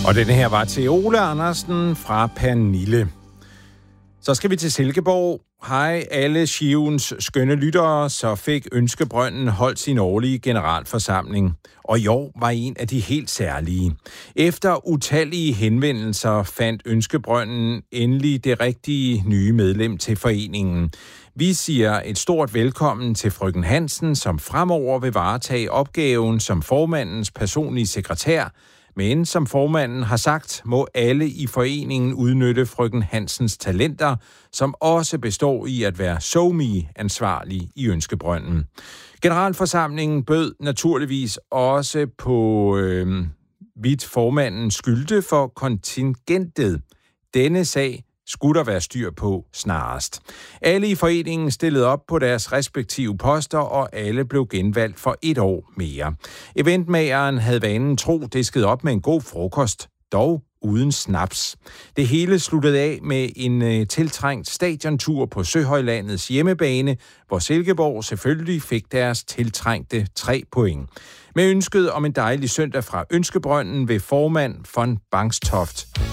Og denne her var til Ole Andersen fra Pernille. Så skal vi til Silkeborg. Hej alle Shivens skønne lyttere, så fik Ønskebrønden holdt sin årlige generalforsamling. Og i år var en af de helt særlige. Efter utallige henvendelser fandt Ønskebrønden endelig det rigtige nye medlem til foreningen. Vi siger et stort velkommen til frøken Hansen, som fremover vil varetage opgaven som formandens personlige sekretær. Men som formanden har sagt, må alle i foreningen udnytte frøken Hansens talenter, som også består i at være SoMe-ansvarlig i Ønskebrønden. Generalforsamlingen bød naturligvis også på vidt formanden skylde for kontingentet. Denne sag skulle der være styr på snarest. Alle i foreningen stillede op på deres respektive poster, og alle blev genvalgt for 1 år mere. Eventmageren havde vanen tro disket op med en god frokost, dog uden snaps. Det hele sluttede af med en tiltrængt stadiontur på Søhøjlandets hjemmebane, hvor Silkeborg selvfølgelig fik deres tiltrængte 3 point. Med ønsket om en dejlig søndag fra Ønskebrønden ved formand von Bangstoft